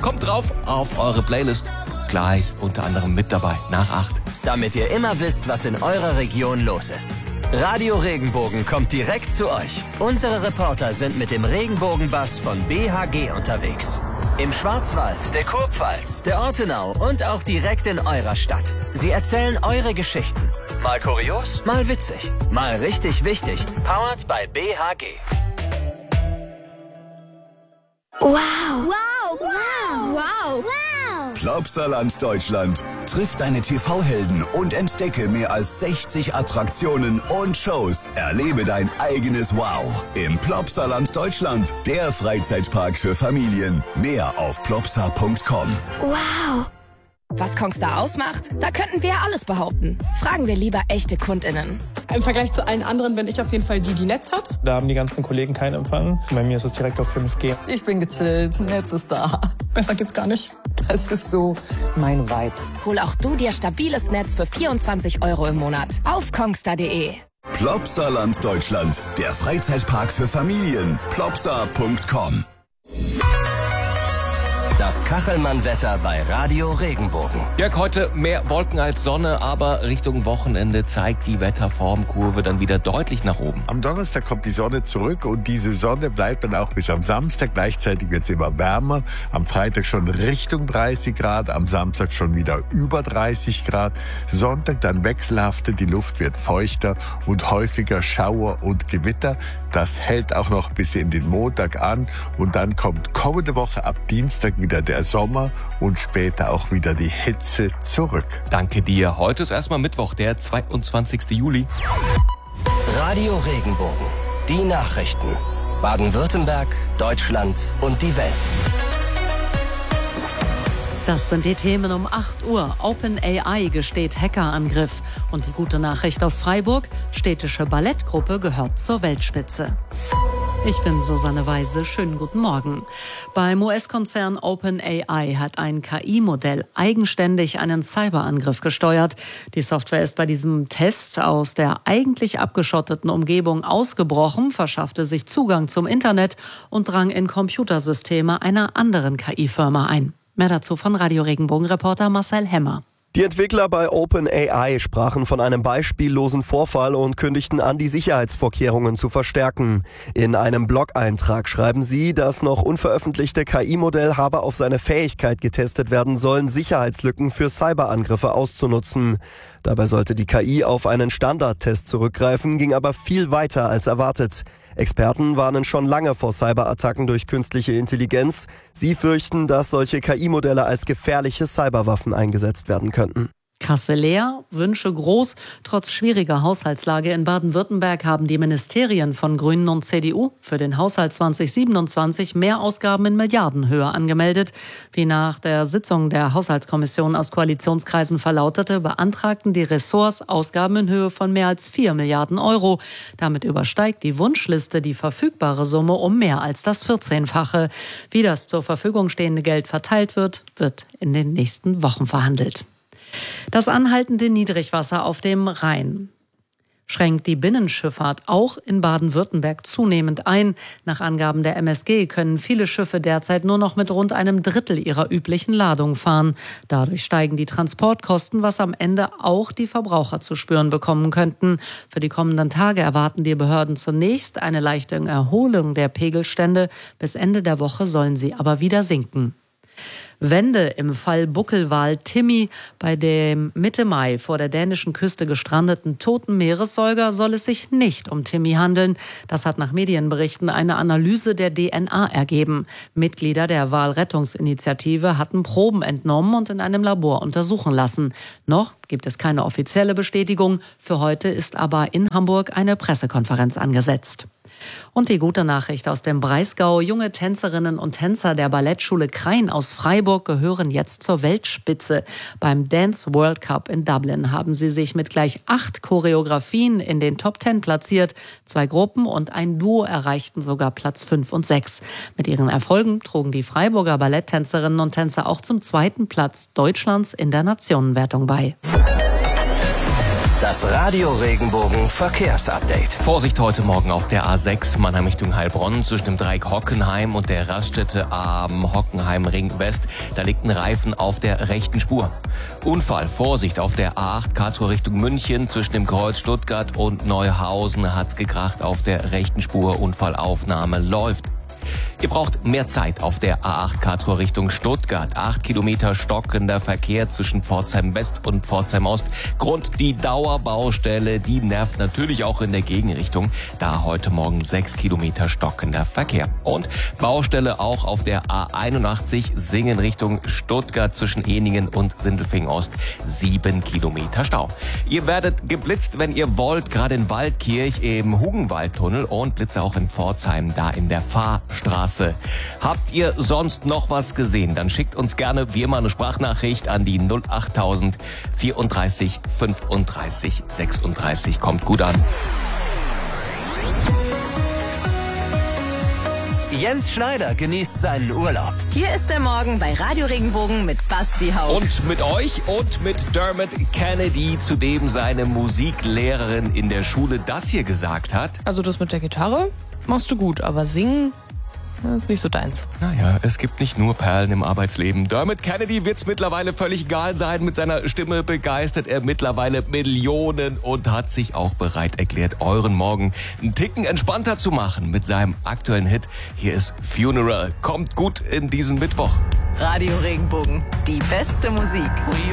Kommt drauf auf eure Playlist. Gleich unter anderem mit dabei, nach 8. Damit ihr immer wisst, was in eurer Region los ist. Radio Regenbogen kommt direkt zu euch. Unsere Reporter sind mit dem Regenbogenbus von BHG unterwegs. Im Schwarzwald, der Kurpfalz, der Ortenau und auch direkt in eurer Stadt. Sie erzählen eure Geschichten. Mal kurios, mal witzig, mal richtig wichtig. Powered by BHG. Wow. Wow. Wow. Wow. Wow. Plopsaland Deutschland. Triff deine TV-Helden und entdecke mehr als 60 Attraktionen und Shows. Erlebe dein eigenes Wow im Plopsaland Deutschland. Der Freizeitpark für Familien. Mehr auf plopsa.com. Wow. Was Kongstar ausmacht? Da könnten wir alles behaupten. Fragen wir lieber echte KundInnen. Im Vergleich zu allen anderen bin ich auf jeden Fall die Netz hat. Da haben die ganzen Kollegen keinen Empfang. Bei mir ist es direkt auf 5G. Ich bin gechillt, Netz ist da. Besser geht's gar nicht. Das ist so mein Vibe. Hol auch du dir stabiles Netz für 24 € im Monat auf kongstar.de. Plopsaland Deutschland. Der Freizeitpark für Familien. plopsa.com. Das Kachelmann-Wetter bei Radio Regenbogen. Jörg, heute mehr Wolken als Sonne, aber Richtung Wochenende zeigt die Wetterformkurve dann wieder deutlich nach oben. Am Donnerstag kommt die Sonne zurück und diese Sonne bleibt dann auch bis am Samstag. Gleichzeitig wird es immer wärmer. Am Freitag schon Richtung 30 Grad, am Samstag schon wieder über 30 Grad. Sonntag dann wechselhafter, die Luft wird feuchter und häufiger Schauer und Gewitter. Das hält auch noch bis in den Montag an und dann kommt kommende Woche ab Dienstag wieder der Sommer und später auch wieder die Hitze zurück. Danke dir. Heute ist erstmal Mittwoch, der 22. Juli. Radio Regenbogen. Die Nachrichten. Baden-Württemberg, Deutschland und die Welt. Das sind die Themen um 8 Uhr. OpenAI gesteht Hackerangriff. Und die gute Nachricht aus Freiburg, städtische Ballettgruppe gehört zur Weltspitze. Ich bin Susanne Weise. Schönen guten Morgen. Beim US-Konzern OpenAI hat ein KI-Modell eigenständig einen Cyberangriff gesteuert. Die Software ist bei diesem Test aus der eigentlich abgeschotteten Umgebung ausgebrochen, verschaffte sich Zugang zum Internet und drang in Computersysteme einer anderen KI-Firma ein. Mehr dazu von Radio Regenbogen-Reporter Marcel Hemmer. Die Entwickler bei OpenAI sprachen von einem beispiellosen Vorfall und kündigten an, die Sicherheitsvorkehrungen zu verstärken. In einem Blog-Eintrag schreiben sie, das noch unveröffentlichte KI-Modell habe auf seine Fähigkeit getestet werden sollen, Sicherheitslücken für Cyberangriffe auszunutzen. Dabei sollte die KI auf einen Standardtest zurückgreifen, ging aber viel weiter als erwartet. Experten warnen schon lange vor Cyberattacken durch künstliche Intelligenz. Sie fürchten, dass solche KI-Modelle als gefährliche Cyberwaffen eingesetzt werden könnten. Kasse leer, Wünsche groß. Trotz schwieriger Haushaltslage in Baden-Württemberg haben die Ministerien von Grünen und CDU für den Haushalt 2027 Mehrausgaben in Milliardenhöhe angemeldet. Wie nach der Sitzung der Haushaltskommission aus Koalitionskreisen verlautete, beantragten die Ressorts Ausgaben in Höhe von mehr als 4 Milliarden Euro. Damit übersteigt die Wunschliste die verfügbare Summe um mehr als das 14-fache. Wie das zur Verfügung stehende Geld verteilt wird, wird in den nächsten Wochen verhandelt. Das anhaltende Niedrigwasser auf dem Rhein schränkt die Binnenschifffahrt auch in Baden-Württemberg zunehmend ein. Nach Angaben der MSG können viele Schiffe derzeit nur noch mit rund einem Drittel ihrer üblichen Ladung fahren. Dadurch steigen die Transportkosten, was am Ende auch die Verbraucher zu spüren bekommen könnten. Für die kommenden Tage erwarten die Behörden zunächst eine leichte Erholung der Pegelstände. Bis Ende der Woche sollen sie aber wieder sinken. Wende im Fall Buckelwal Timmy. Bei dem Mitte Mai vor der dänischen Küste gestrandeten toten Meeressäuger soll es sich nicht um Timmy handeln. Das hat nach Medienberichten eine Analyse der DNA ergeben. Mitglieder der Walrettungsinitiative hatten Proben entnommen und in einem Labor untersuchen lassen. Noch gibt es keine offizielle Bestätigung. Für heute ist aber in Hamburg eine Pressekonferenz angesetzt. Und die gute Nachricht aus dem Breisgau. Junge Tänzerinnen und Tänzer der Ballettschule Krain aus Freiburg gehören jetzt zur Weltspitze. Beim Dance World Cup in Dublin haben sie sich mit gleich 8 Choreografien in den Top 10 platziert. 2 Gruppen und ein Duo erreichten sogar Platz 5 und 6. Mit ihren Erfolgen trugen die Freiburger Balletttänzerinnen und Tänzer auch zum 2. Platz Deutschlands in der Nationenwertung bei. Das Radio Regenbogen Verkehrsupdate. Vorsicht heute Morgen auf der A6 Mannheim Richtung Heilbronn zwischen dem Dreieck Hockenheim und der Raststätte am Hockenheimring West. Da liegt ein Reifen auf der rechten Spur. Unfall, Vorsicht auf der A8 Karlsruhe Richtung München zwischen dem Kreuz Stuttgart und Neuhausen hat's gekracht auf der rechten Spur. Unfallaufnahme läuft. Ihr braucht mehr Zeit auf der A8 Karlsruhe Richtung Stuttgart. 8 Kilometer stockender Verkehr zwischen Pforzheim West und Pforzheim Ost. Grund die Dauerbaustelle, die nervt natürlich auch in der Gegenrichtung. Da heute Morgen 6 Kilometer stockender Verkehr. Und Baustelle auch auf der A81 Singen Richtung Stuttgart zwischen Ehningen und Sindelfingen Ost. 7 Kilometer Stau. Ihr werdet geblitzt, wenn ihr wollt, gerade in Waldkirch im Hugenwaldtunnel und Blitze auch in Pforzheim, da in der Fahrstraße. Habt ihr sonst noch was gesehen? Dann schickt uns gerne wie immer eine Sprachnachricht an die 08000 34 35 36. Kommt gut an. Jens Schneider genießt seinen Urlaub. Hier ist der Morgen bei Radio Regenbogen mit Basti Haupt. Und mit euch und mit Dermot Kennedy, zu dem seine Musiklehrerin in der Schule das hier gesagt hat. Also das mit der Gitarre machst du gut, aber singen, das ist nicht so deins. Naja, es gibt nicht nur Perlen im Arbeitsleben. Dermot Kennedy wird's mittlerweile völlig egal sein. Mit seiner Stimme begeistert er mittlerweile Millionen und hat sich auch bereit erklärt, euren Morgen einen Ticken entspannter zu machen mit seinem aktuellen Hit. Hier ist Funeral. Kommt gut in diesen Mittwoch. Radio Regenbogen, die beste Musik.